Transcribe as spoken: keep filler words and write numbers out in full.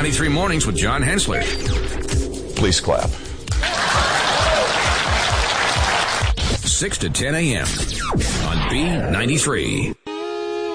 ninety-three Mornings with John Hensler. Please clap. six to ten a.m. on B ninety-three.